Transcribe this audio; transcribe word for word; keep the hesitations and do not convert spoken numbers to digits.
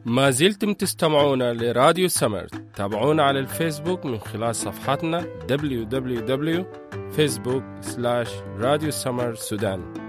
ما زلتم تستمعون لراديو سمر. تابعونا على الفيسبوك من خلال صفحتنا دبليو دبليو دبليو دوت فيسبوك سلاش راديو سمر سودان.